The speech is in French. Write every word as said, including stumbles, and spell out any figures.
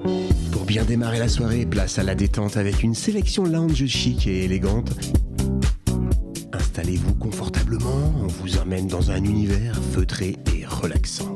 Pour bien démarrer la soirée, place à la détente avec une sélection lounge chic et élégante. Installez-vous confortablement, on vous emmène dans un univers feutré et relaxant.